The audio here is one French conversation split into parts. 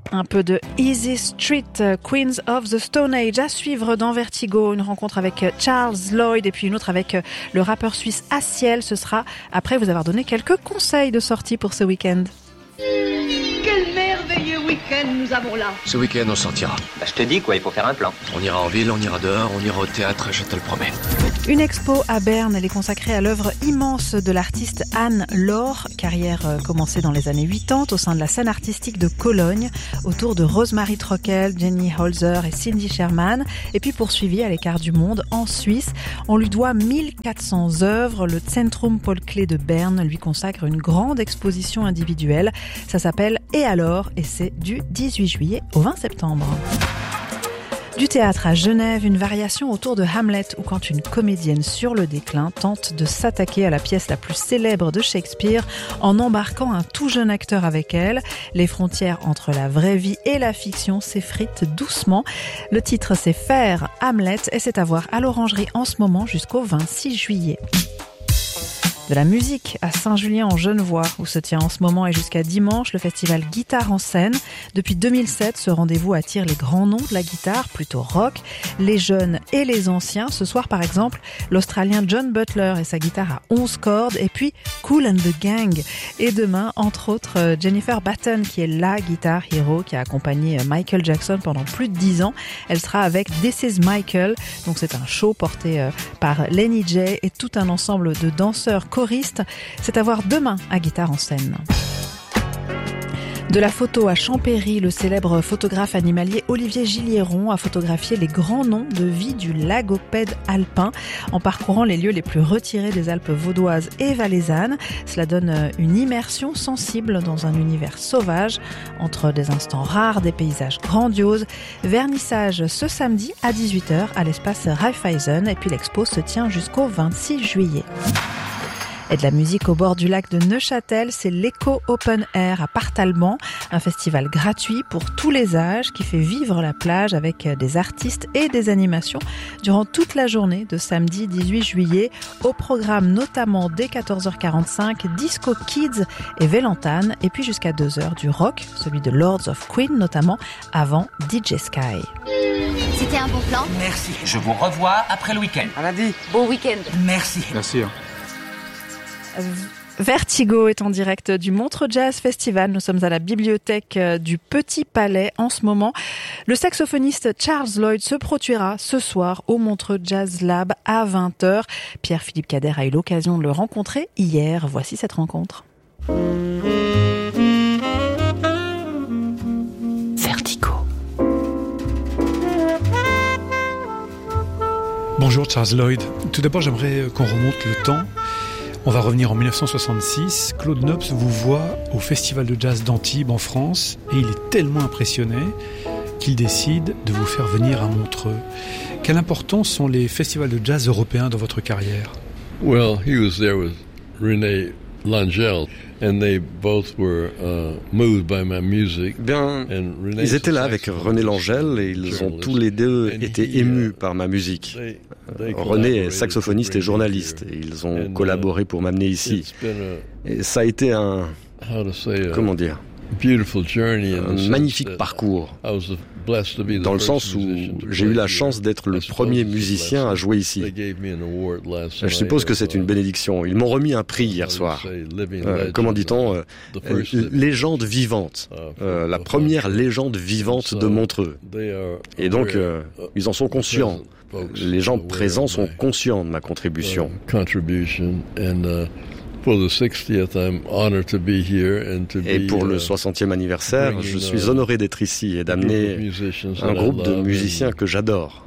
Un peu de Easy Street, Queens of the Stone Age à suivre dans Vertigo. Une rencontre avec Charles Lloyd et puis une autre avec le rappeur suisse Aciel. Ce sera après vous avoir donné quelques conseils de sortie pour ce week-end. Quel merveilleux week-end nous avons là. Ce week-end, on sortira. Je te dis quoi, il faut faire un plan. On ira en ville, on ira dehors, on ira au théâtre, je te le promets. Une expo à Berne, elle est consacrée à l'œuvre immense de l'artiste Anne Laure, carrière commencée dans les années 80 au sein de la scène artistique de Cologne, autour de Rosemary Trockel, Jenny Holzer et Cindy Sherman, et puis poursuivie à l'écart du monde en Suisse. On lui doit 1400 œuvres. Le Zentrum Paul Klee de Berne lui consacre une grande exposition individuelle. Ça s'appelle « Et alors ?» et c'est du 18 juillet au 20 septembre. Du théâtre à Genève, une variation autour de Hamlet où quand une comédienne sur le déclin tente de s'attaquer à la pièce la plus célèbre de Shakespeare en embarquant un tout jeune acteur avec elle. Les frontières entre la vraie vie et la fiction s'effritent doucement. Le titre c'est Faire Hamlet et c'est à voir à l'Orangerie en ce moment jusqu'au 26 juillet. De la musique à Saint-Julien-en-Genevois, où se tient en ce moment et jusqu'à dimanche le festival Guitare en scène. Depuis 2007, ce rendez-vous attire les grands noms de la guitare, plutôt rock, les jeunes et les anciens. Ce soir, par exemple, l'Australien John Butler et sa guitare à 11 cordes, et puis Kool and the Gang. Et demain, entre autres, Jennifer Batten, qui est la guitar hero qui a accompagné Michael Jackson pendant plus de 10 ans. Elle sera avec This Is Michael. Donc c'est un show porté par Lenny J et tout un ensemble de danseurs choristes. C'est à voir demain à Guitare en scène. De la photo à Champéry, le célèbre photographe animalier Olivier Gilliéron a photographié les grands noms de vie du lagopède alpin en parcourant les lieux les plus retirés des Alpes vaudoises et valaisannes. Cela donne une immersion sensible dans un univers sauvage, entre des instants rares, des paysages grandioses. Vernissage ce samedi à 18h à l'espace Raiffeisen et puis l'expo se tient jusqu'au 26 juillet. Et de la musique au bord du lac de Neuchâtel, c'est l'Echo Open Air à Partalban, un festival gratuit pour tous les âges qui fait vivre la plage avec des artistes et des animations durant toute la journée de samedi 18 juillet. Au programme notamment dès 14h45, Disco Kids et Vélantane, et puis jusqu'à 2h du rock, celui de Lords of Queen notamment, avant DJ Sky. C'était un bon plan. Merci. Je vous revois après le week-end. À lundi. Bon week-end. Merci. Merci. Vertigo est en direct du Montreux Jazz Festival. Nous sommes à la bibliothèque du Petit Palais en ce moment. Le saxophoniste Charles Lloyd se produira ce soir au Montreux Jazz Lab à 20h. Pierre-Philippe Cader a eu l'occasion de le rencontrer hier. Voici cette rencontre. Vertigo. Bonjour Charles Lloyd. Tout d'abord, j'aimerais qu'on remonte le temps. On va revenir en 1966. Claude Nobs vous voit au Festival de Jazz d'Antibes en France et il est tellement impressionné qu'il décide de vous faire venir à Montreux. Quelle importance sont les festivals de jazz européens dans votre carrière? Well, he was there with René Langel, and they both were moved by my music. Ils étaient là avec René Langel et ils ont tous les deux été émus par ma musique. René est saxophoniste et journaliste et ils ont collaboré pour m'amener ici. Et ça a été un magnifique parcours, dans le sens où j'ai eu la chance d'être le premier musicien à jouer ici. Je suppose que c'est une bénédiction. Ils m'ont remis un prix hier soir. Comment dit-on, légende vivante. La première légende vivante de Montreux. Et donc, ils en sont conscients. Les gens présents sont conscients de ma contribution. Et pour le 60e anniversaire, je suis honoré d'être ici et d'amener un groupe de musiciens que j'adore.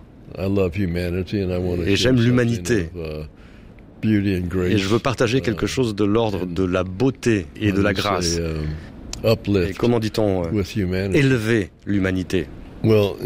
Et j'aime l'humanité. Et je veux partager quelque chose de l'ordre de la beauté et de la grâce. Et comment dit-on, élever l'humanité. Et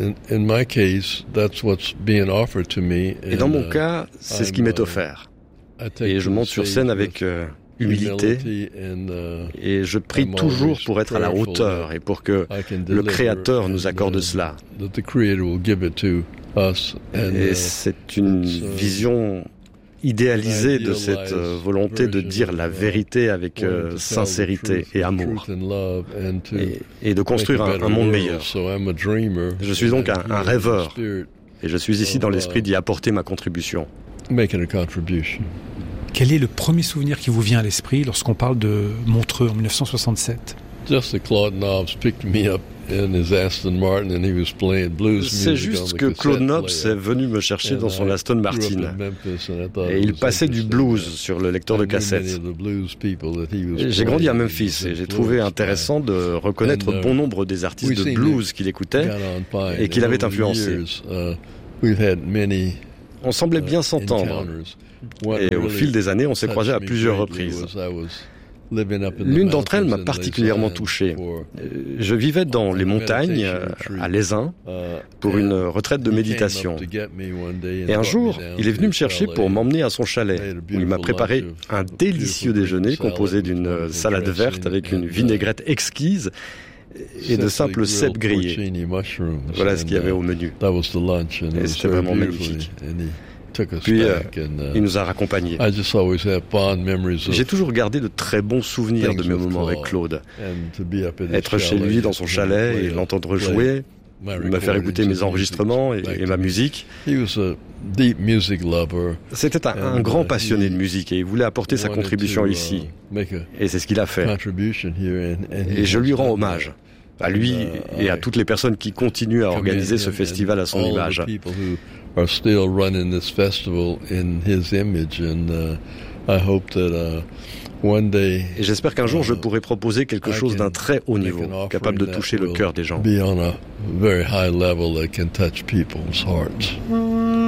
dans mon cas, c'est ce qui m'est offert. Et je monte sur scène avec humilité et je prie toujours pour être à la hauteur et pour que le Créateur nous accorde cela. Et c'est une vision idéalisé de cette volonté de dire la vérité avec sincérité et amour, et de construire un monde meilleur. Je suis donc un rêveur, et je suis ici dans l'esprit d'y apporter ma contribution. Quel est le premier souvenir qui vous vient à l'esprit lorsqu'on parle de Montreux en 1967 ? C'est juste que Claude Nobs est venu me chercher dans son Aston Martin. Et il passait du blues sur le lecteur de cassette. J'ai grandi à Memphis et j'ai trouvé intéressant de reconnaître bon nombre des artistes de blues qu'il écoutait et qu'il avait influencés. On semblait bien s'entendre. Et au fil des années, on s'est croisés à plusieurs reprises. L'une d'entre elles m'a particulièrement touché. Je vivais dans les montagnes, à l'Aisin, pour une retraite de méditation. Et un jour, il est venu me chercher pour m'emmener à son chalet, où il m'a préparé un délicieux déjeuner composé d'une salade verte avec une vinaigrette exquise et de simples cèpes grillés. Voilà ce qu'il y avait au menu. Et c'était vraiment magnifique. Puis, il nous a raccompagnés. J'ai toujours gardé de très bons souvenirs de mes moments avec Claude. Être chez lui dans son chalet et l'entendre jouer, me faire écouter mes enregistrements et ma musique. C'était un grand passionné de musique et il voulait apporter sa contribution ici. Et c'est ce qu'il a fait. Et je lui rends hommage. À lui et à toutes les personnes qui continuent à organiser ce festival à son image. Are still running this festival in his image, and I hope that one day. Et j'espère qu'un jour je pourrai proposer quelque chose d'un très haut niveau, capable de toucher le cœur des gens. Be on a very high level that can touch people's hearts.